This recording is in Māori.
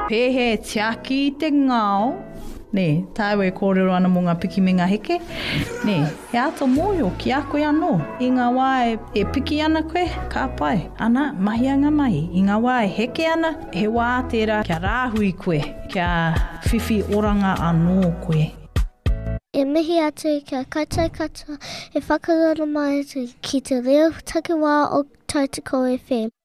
Pehe tiaki i te ngao. Ne, tāu e kōrero ana mō ngā piki me ngā heke. Ne, he ato mōio ki a koe anō. I ngā wā e piki ana koe, ka pai. Ana, mahi anga mahi. I ngā wā e heke ana, he wā tērā kia rāhui koe, kia whiwhi oranga anō koe. E mihi atu kia koutou katoa, e whakarara mai atu ki te reo take wā o Tautoko FM.